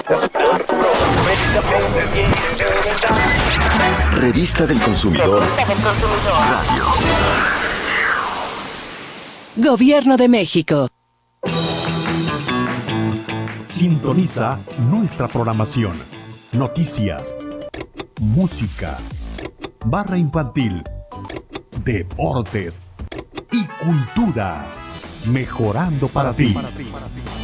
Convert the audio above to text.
Revista del Consumidor. Radio. Gobierno de México. Sintoniza nuestra programación. Noticias, música, barra infantil, deportes y cultura. Mejorando para ti.